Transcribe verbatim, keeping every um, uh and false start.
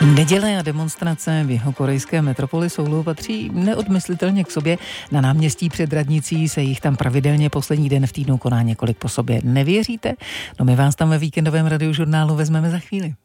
Neděle a demonstrace v jihokorejské metropoli Soulu patří neodmyslitelně k sobě. Na náměstí před radnicí se jich tam pravidelně poslední den v týdnu koná několik po sobě. Nevěříte? No my vás tam ve víkendovém radiožurnálu vezmeme za chvíli.